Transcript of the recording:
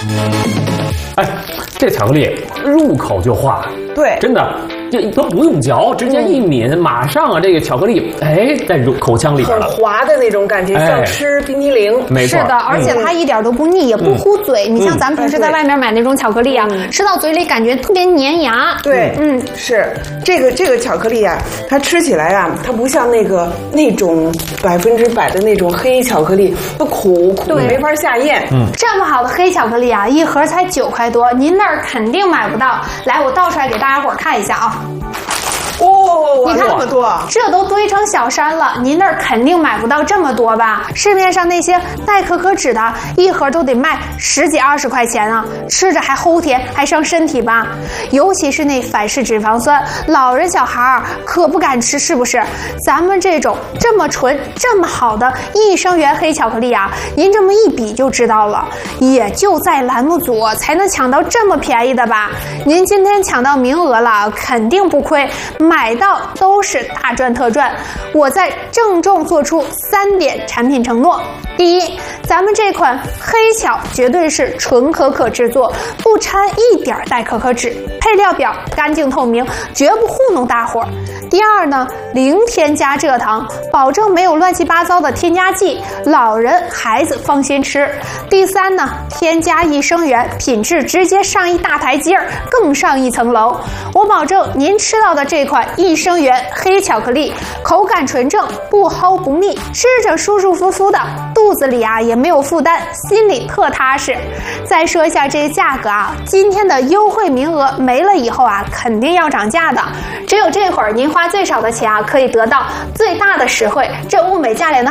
哎，这巧克力入口就化， 对， 真的。这都不用嚼，直接一抿，马上啊，这个巧克力，哎，在口腔里边了， 很滑的那种感觉，像吃冰淇淋。 没错， 是的，而且它一点都不腻，也不糊嘴。你像咱们平时在外面买那种巧克力啊，吃到嘴里感觉特别粘牙。 对，是这个巧克力啊，它吃起来啊，它不像那种100%的那种黑巧克力，它苦没法下咽。 这么好的黑巧克力啊，一盒才9块多，您那儿肯定买不到。来，我倒出来给大家伙看一下啊。 哦， 你看这么多， 这都堆成小山了，您那儿肯定买不到这么多吧？市面上那些带可可脂的，一盒都得卖10几20块钱啊，吃着还齁甜，还伤身体吧？尤其是那反式脂肪酸，老人小孩可不敢吃，是不是？咱们这种这么纯、这么好的益生元黑巧克力啊，您这么一比就知道了，也就在栏目组才能抢到这么便宜的吧？您今天抢到名额了，肯定不亏。买到都是大赚特赚。我在郑重做出3点产品承诺：第一，咱们这款黑巧绝对是纯可可制作，不掺一点代可可脂，配料表干净透明，绝不糊弄大伙儿。第二呢，零添加蔗糖，保证没有乱七八糟的添加剂，老人孩子放心吃。第三呢，添加益生元，品质直接上一大台阶儿，更上一层楼。我保证您吃到的这款益生元黑巧克力口感纯正，不齁不腻，吃着舒舒服服的，肚子里啊也没有负担，心里特踏实。再说一下这个价格啊，今天的优惠名额没了以后啊，肯定要涨价的。只有这会儿您花最少的钱啊，可以得到最大的实惠。这物美价廉的